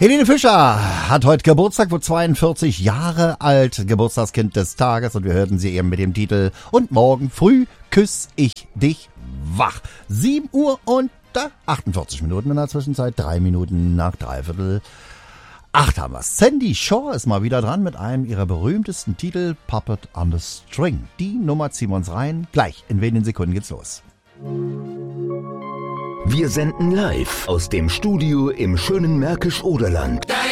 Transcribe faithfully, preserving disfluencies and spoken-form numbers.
Helene Fischer hat heute Geburtstag, wird zweiundvierzig Jahre alt, Geburtstagskind des Tages, und wir hörten sie eben mit dem Titel Und morgen früh küss ich dich wach. sieben Uhr und achtundvierzig Minuten in der Zwischenzeit, drei Minuten nach dreiviertel acht haben wir's. Sandy Shaw ist mal wieder dran mit einem ihrer berühmtesten Titel, Puppet on the String. Die Nummer ziehen wir uns rein. Gleich, in wenigen Sekunden geht's los. Wir senden live aus dem Studio im schönen Märkisch-Oderland.